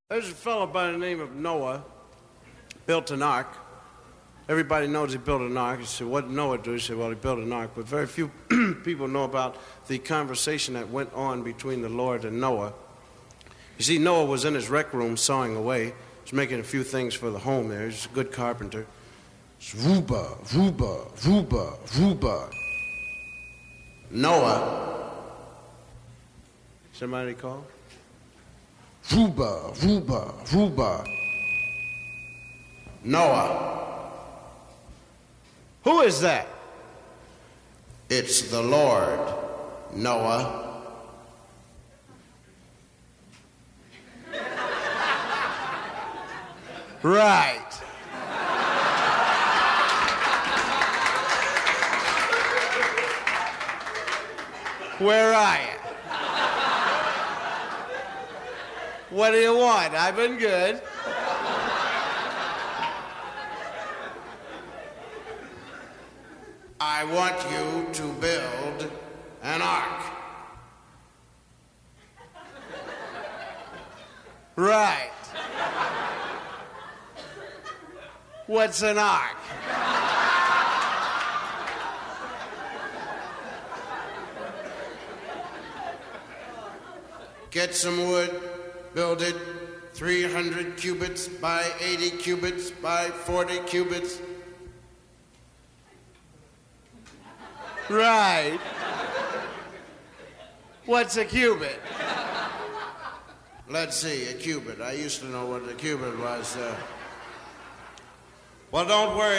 There's a fellow by the name of Noah, built an ark. Everybody knows he built an ark. You say, what did Noah do? You say, well, he built an ark. But very few people know about the conversation that went on between the Lord and Noah. You see, Noah was in his rec room sawing away. He was making a few things for the home there. He's a good carpenter. It's Ruba, Ruba, Ruba, Ruba. Noah. Somebody call? Ruba, Ruba, Ruba. Noah. Who is that? It's the Lord, Noah. Right. Where are you? What do you want? I've been good. I want you to build an ark. Right. What's an ark? Get some wood, build it 300 cubits by 80 cubits by 40 cubits. Right. What's a cubit? Let's see, a cubit. I used to know what a cubit was. Well, don't worry.